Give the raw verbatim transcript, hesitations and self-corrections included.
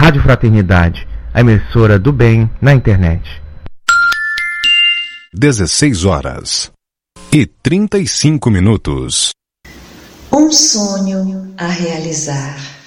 Rádio Fraternidade, a emissora do bem na internet. dezesseis horas e trinta e cinco minutos. Um sonho a realizar.